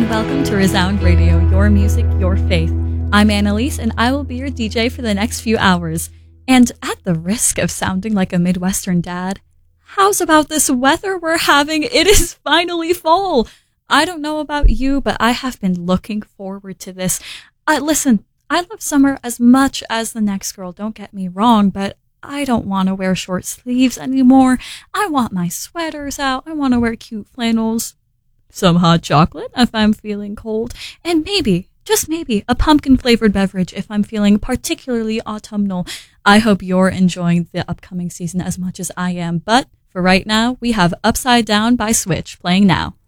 and welcome to Resound Radio, your music, your faith. I'm Annalise, and I will be your DJ for the next few hours. And at the risk of sounding like a Midwestern dad, how's about this weather we're having? It is finally fall. I don't know about you, but I have been looking forward to this. Listen, I love summer as much as the next girl, don't get me wrong, but I don't want to wear short sleeves anymore. I want my sweaters out. I want to wear cute flannels, some hot chocolate if I'm feeling cold, and maybe, just maybe, a pumpkin-flavored beverage if I'm feeling particularly autumnal. I hope you're enjoying the upcoming season as much as I am, but for right now, we have Upside Down by Switch playing now.